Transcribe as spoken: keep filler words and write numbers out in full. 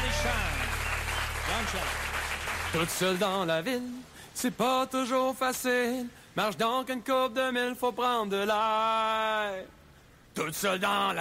Shine. John Shine. Toute seule dans la ville, c'est pas toujours facile. Marche donc une coupe de mille, faut prendre de l'air. Toute seule dans la